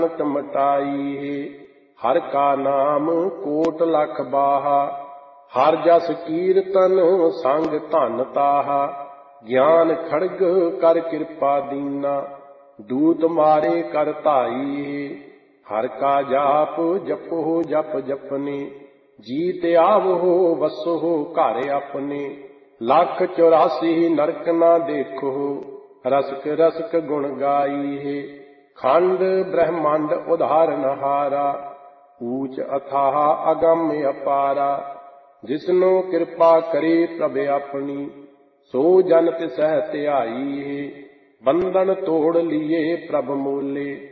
मटाई है। हर का नाम कोट लख बाहा, हर जस कीर्तन संग धन ताहा। ज्ञान खड़ग कर कृपा दीना, दूत मारे कर धाई है। हर का जाप जपो जप जपने, जीत आवो वसो घर अपने। लाख 84 नरक ना देखो, रसक रसक गुण गाई है। खंड ब्रह्मांड उदाहरण हारा, ऊंच अथाह अगम अपारा। जिसनो कृपा करे प्रभ अपनी, सो जन तिसह ध्याई है। बंधन तोड़ लिए प्रभ मोले,